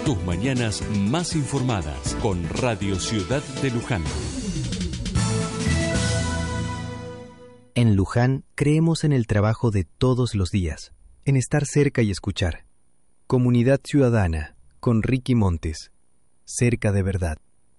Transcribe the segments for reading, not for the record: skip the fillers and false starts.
Tus mañanas más informadas con Radio Ciudad de Luján. En Luján creemos en el trabajo de todos los días, en estar cerca y escuchar. Comunidad Ciudadana, con Ricky Montes. Cerca de verdad.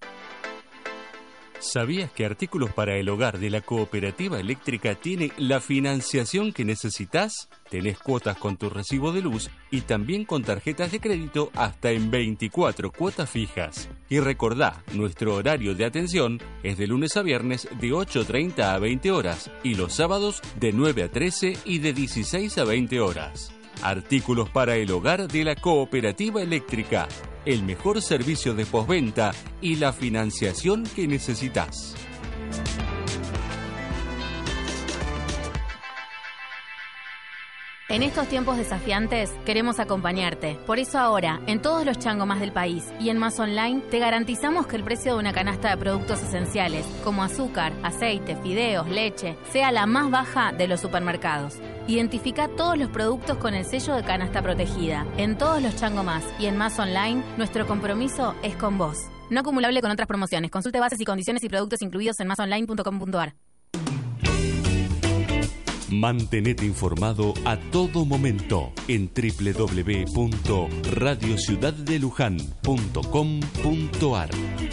¿Sabías que Artículos para el Hogar de la Cooperativa Eléctrica tiene la financiación que necesitas? Tenés cuotas con tu recibo de luz y también con tarjetas de crédito hasta en 24 cuotas fijas. Y recordá, nuestro horario de atención es de lunes a viernes de 8:30 a 20 horas y los sábados de 9 a 13 y de 16 a 20 horas. Artículos para el Hogar de la Cooperativa Eléctrica. El mejor servicio de postventa y la financiación que necesitas. En estos tiempos desafiantes queremos acompañarte. Por eso ahora, en todos los changomás del país y en Más Online, te garantizamos que el precio de una canasta de productos esenciales, como azúcar, aceite, fideos, leche, sea la más baja de los supermercados. Identifica todos los productos con el sello de canasta protegida. En todos los changomás y en Más Online, nuestro compromiso es con vos. No acumulable con otras promociones. Consulte bases y condiciones y productos incluidos en masonline.com.ar. Mantenete informado a todo momento en www.radiociudaddeluján.com.ar.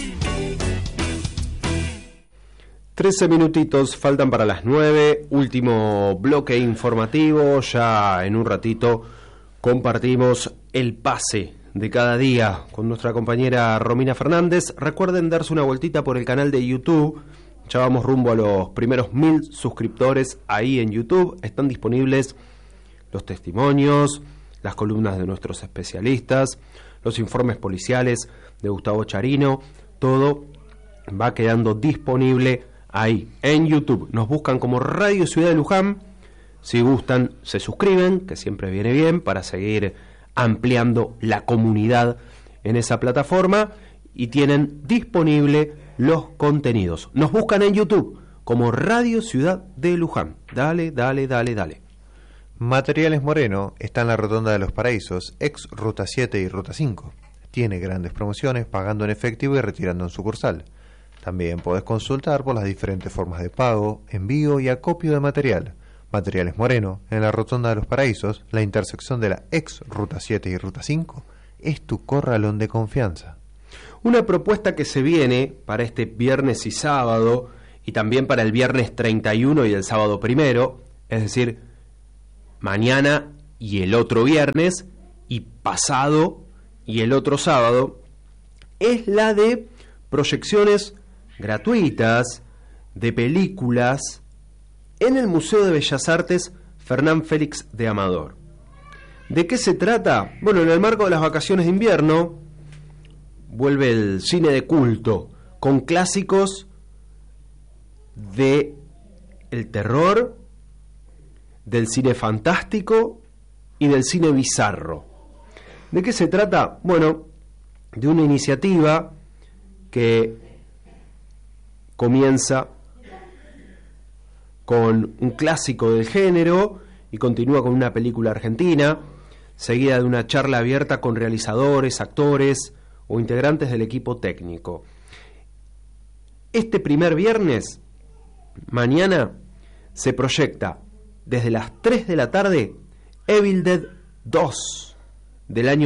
13 minutitos faltan para las 9, último bloque informativo. Ya en un ratito compartimos el pase de cada día con nuestra compañera Romina Fernández. Recuerden darse una vueltita por el canal de YouTube. Ya vamos rumbo a los primeros 1000 suscriptores ahí en YouTube. Están disponibles los testimonios, las columnas de nuestros especialistas, los informes policiales de Gustavo Charino. Todo va quedando disponible ahí en YouTube. Nos buscan como Radio Ciudad de Luján. Si gustan, se suscriben, que siempre viene bien para seguir ampliando la comunidad en esa plataforma. Y tienen disponible los contenidos. Nos buscan en YouTube como Radio Ciudad de Luján. Dale. Materiales Moreno está en la Rotonda de los Paraísos, ex Ruta 7 y Ruta 5. Tiene grandes promociones pagando en efectivo y retirando en sucursal. También podés consultar por las diferentes formas de pago, envío y acopio de material. Materiales Moreno, en la Rotonda de los Paraísos, la intersección de la ex Ruta 7 y Ruta 5, es tu corralón de confianza. Una propuesta que se viene para este viernes y sábado, y también para el viernes 31 y el sábado 1, es decir, mañana y el otro viernes, y pasado y el otro sábado, es la de proyecciones gratuitas de películas en el Museo de Bellas Artes Fernán Félix de Amador. ¿De qué se trata? Bueno, en el marco de las vacaciones de invierno vuelve el cine de culto con clásicos de el terror, del cine fantástico y del cine bizarro. ¿De qué se trata? Bueno, de una iniciativa que comienza con un clásico del género y continúa con una película argentina, seguida de una charla abierta con realizadores, actores o integrantes del equipo técnico. Este primer viernes, mañana, se proyecta desde las 3 de la tarde Evil Dead 2 del año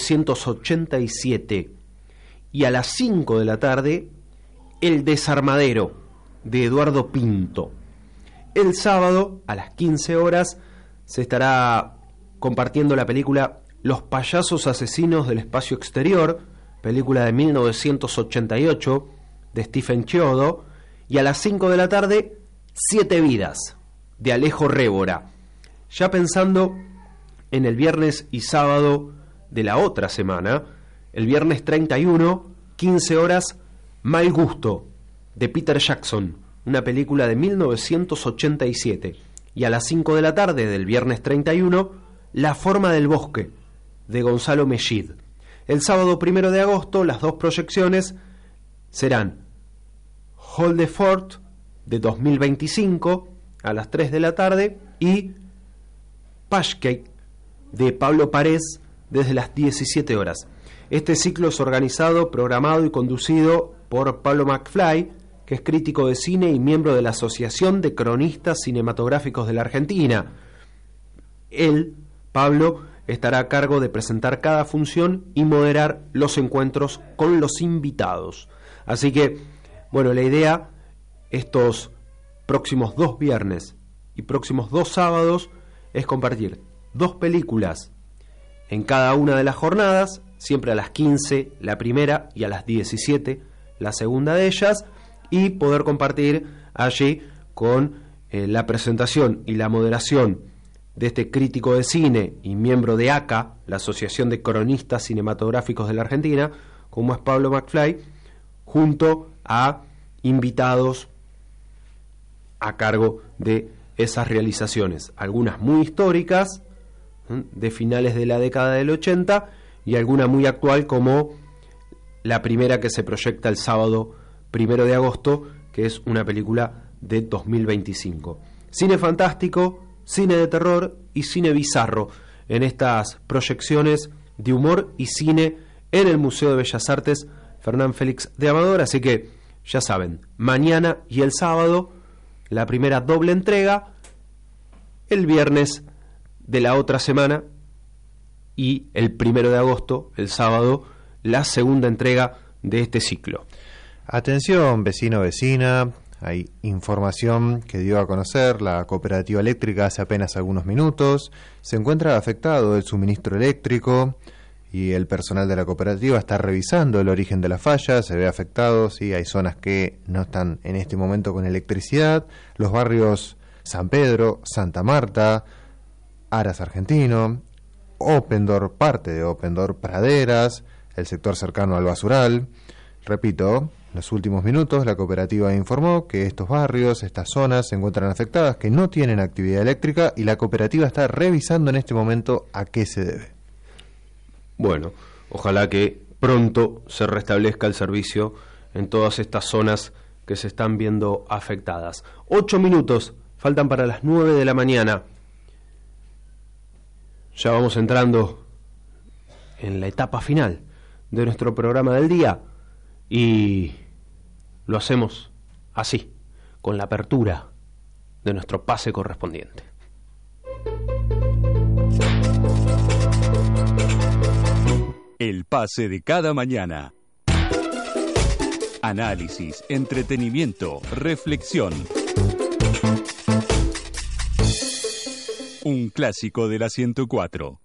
1987 y a las 5 de la tarde El Desarmadero de Eduardo Pinto. El sábado a las 15 horas se estará compartiendo la película Los payasos asesinos del espacio exterior, película de 1988 de Stephen Chiodo, y a las 5 de la tarde 7 vidas de Alejo Révora. Ya pensando en el viernes y sábado de la otra semana, el viernes 31, 15 horas, Mal Gusto de Peter Jackson, una película de 1987, y a las 5 de la tarde del viernes 31, La forma del bosque de Gonzalo Mellid. El sábado 1 de agosto las dos proyecciones serán Hold the Fort de 2025 a las 3 de la tarde y Pashcake de Pablo Parés desde las 17 horas. Este ciclo es organizado, programado y conducido por Pablo McFly, que es crítico de cine y miembro de la Asociación de Cronistas Cinematográficos de la Argentina. Él, Pablo, estará a cargo de presentar cada función y moderar los encuentros con los invitados. Así que, bueno, la idea, estos próximos 2 viernes y próximos 2 sábados, es compartir 2 películas en cada una de las jornadas, siempre a las 15 la primera y a las 17 la segunda de ellas, y poder compartir allí con la presentación y la moderación de este crítico de cine y miembro de ACA, la Asociación de Cronistas Cinematográficos de la Argentina, como es Pablo McFly, junto a invitados a cargo de esas realizaciones, algunas muy históricas, de finales de la década del 80, y alguna muy actual, como la primera que se proyecta el sábado 1 de agosto, que es una película de 2025. Cine fantástico, cine de terror y cine bizarro en estas proyecciones de humor y cine en el Museo de Bellas Artes Fernán Félix de Amador. Así que ya saben, mañana y el sábado la primera doble entrega, el viernes de la otra semana y el 1 de agosto, el sábado, la segunda entrega de este ciclo. Atención, vecino, vecina, hay información que dio a conocer la cooperativa eléctrica hace apenas algunos minutos. Se encuentra afectado el suministro eléctrico y el personal de la cooperativa está revisando el origen de la falla. Se ve afectado, sí, hay zonas que no están en este momento con electricidad. Los barrios San Pedro, Santa Marta, Aras Argentino, Opendor, parte de Opendor, Praderas, el sector cercano al basural. Repito, en los últimos minutos la cooperativa informó que estos barrios, estas zonas se encuentran afectadas, que no tienen actividad eléctrica, y la cooperativa está revisando en este momento a qué se debe. Bueno, ojalá que pronto se restablezca el servicio en todas estas zonas que se están viendo afectadas. 8 minutos faltan para las 9 de la mañana. Ya vamos entrando en la etapa final de nuestro programa del día, y lo hacemos así, con la apertura de nuestro pase correspondiente. El pase de cada mañana. Análisis, entretenimiento, reflexión. Un clásico de la 104.